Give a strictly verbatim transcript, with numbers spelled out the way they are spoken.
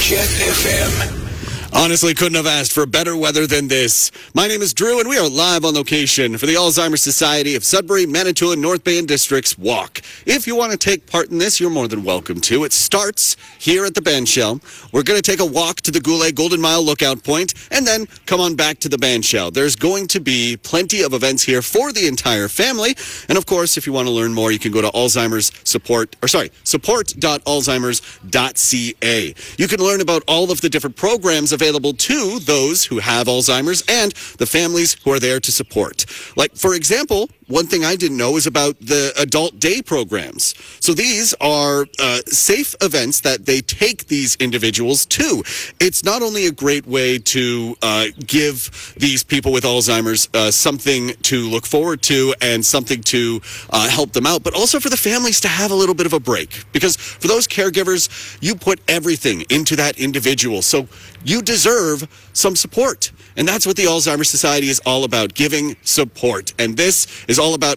Chet F M. Honestly, couldn't have asked for better weather than this. My name is Drew, and we are live on location for the Alzheimer's Society of Sudbury, Manitoulin, North Bay, and Districts Walk. If you want to take part in this, you're more than welcome to. It starts here at the band shell. We're going to take a walk to the Goulet Golden Mile lookout point, and then come on back to the band shell. There's going to be plenty of events here for the entire family. And of course, if you want to learn more, you can go to Alzheimer's support, or sorry, support dot alzheimers dot c a. You can learn about all of the different programs available to those who have Alzheimer's and the families who are there to support. Like, for example, one thing I didn't know is about the adult day programs. So these are uh, safe events that they take these individuals to. It's not only a great way to uh, give these people with Alzheimer's uh, something to look forward to and something to uh, help them out, but also for the families to have a little bit of a break. Because for those caregivers, you put everything into that individual. So you deserve some support. And that's what the Alzheimer's Society is all about, giving support. And this is all about